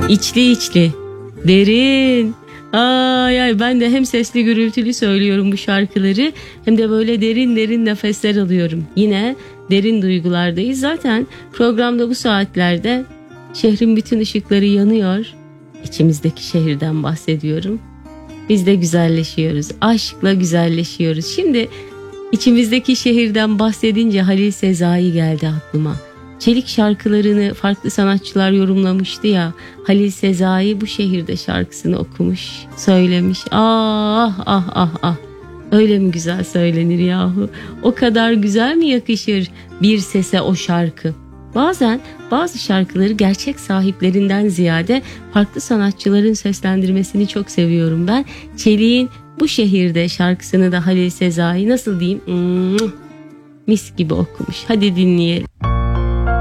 İçli içli, derin. Ay ay, ben de hem sesli gürültülü söylüyorum bu şarkıları, hem de böyle derin derin nefesler alıyorum. Yine derin duygulardayız. Zaten programda bu saatlerde şehrin bütün ışıkları yanıyor. İçimizdeki şehirden bahsediyorum. Biz de güzelleşiyoruz. Aşkla güzelleşiyoruz. Şimdi içimizdeki şehirden bahsedince Halil Sezai geldi aklıma. Çelik şarkılarını farklı sanatçılar yorumlamıştı ya. Halil Sezai bu şehirde şarkısını okumuş, söylemiş. Ah ah ah ah. Öyle mi güzel söylenir yahu? O kadar güzel mi yakışır bir sese o şarkı? Bazen bazı şarkıları gerçek sahiplerinden ziyade farklı sanatçıların seslendirmesini çok seviyorum ben. Çelik'in Bu Şehirde şarkısını da Halil Sezai, nasıl diyeyim, mis gibi okumuş. Hadi dinleyelim.